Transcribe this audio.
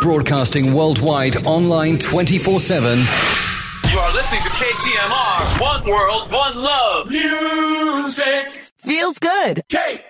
broadcasting worldwide, online 24/7. You are listening to KTMR. One world, one love. Music feels good. KTMR.